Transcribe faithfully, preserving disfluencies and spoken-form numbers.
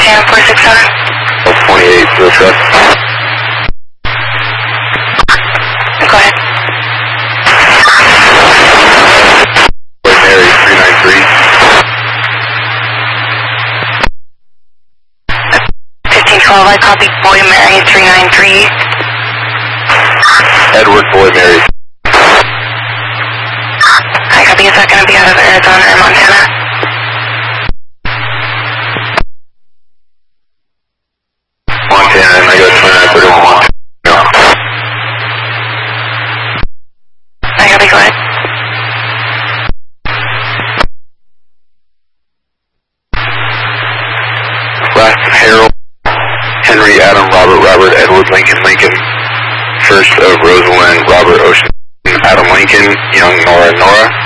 Montana four six seven. twenty-eight, zero truck. Go ahead. Boy Mary three nine three. fifteen twelve, I copy Boy Mary three nine three. Edward Boy Mary. I copy, is that going to be out of Arizona or Montana? Montana, and I got twenty-nine thirty-one Montana. No. I copy, go ahead. Last Harold, Henry, Adam, Robert, Robert, Edward, Lincoln, Lincoln. First of Rosalind, Robert, Ocean, Adam, Lincoln, Young, Nora, Nora.